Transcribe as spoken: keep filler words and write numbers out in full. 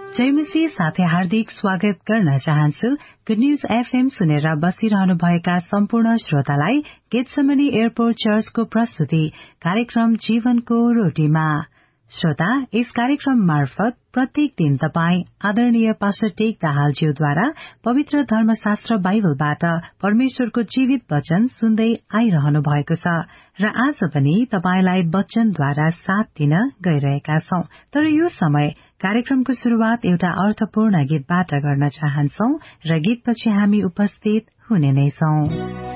जयमसी साथै हार्दिक स्वागत गर्न चाहन्छु। गुड न्यूज एफएम सुनेर बसिरहनुभएका सम्पूर्ण श्रोतालाई गेटसेमनी एयरपोर्ट चर्चको प्रस्तुति कार्यक्रम जीवनको रोटीमा। श्रोता, यस कार्यक्रम मार्फत प्रत्येक दिन तपाई आदरणीय पास्टर टेक दाहालज्यूद्वारा पवित्र धर्मशास्त्र बाइबलबाट परमेश्वरको जीवित वचन सुन्दै आइरहनु भएको छ र आज पनि तपाईलाई वचनद्वारा साथ दिन गइरहेका छौं। तर यो समय कार्यक्रमको शुरूआत एउटा अर्थपूर्ण गीतबाट गर्न चाहन्छौं र गीतपछि हामी उपस्थित हुने नै छौं।